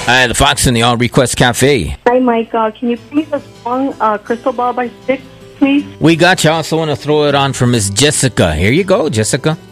The Fox and the All Request Cafe. Hi, Mike. Can you play the song Crystal Ball by Styx, please? We got you. I also want to throw it on for Miss Jessica. Here you go, Jessica.